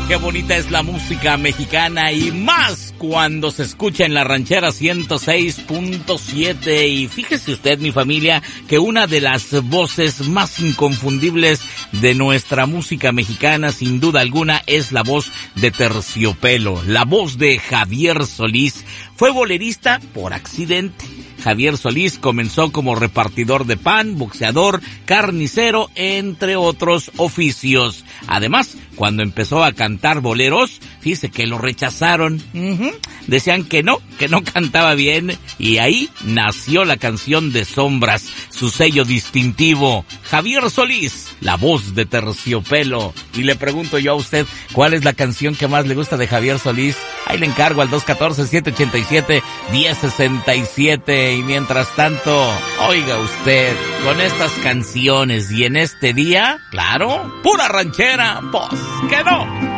Qué bonita es la música mexicana y más cuando se escucha en la ranchera 106.7. Y fíjese usted, mi familia, que una de las voces más inconfundibles de nuestra música mexicana, sin duda alguna, es la voz de Terciopelo, la voz de Javier Solís. Fue bolerista por accidente. Javier Solís comenzó como repartidor de pan, boxeador, carnicero, entre otros oficios. Además, cuando empezó a cantar boleros, fíjese que lo rechazaron. Decían que no cantaba bien, y ahí nació la canción de Sombras, su sello distintivo. Javier Solís, la voz de Terciopelo. Y le pregunto yo a usted, ¿cuál es la canción que más le gusta de Javier Solís? Ahí le encargo al 214-787-1067. Y mientras tanto, oiga usted, con estas canciones y en este día, claro, pura ranchera, pues que no.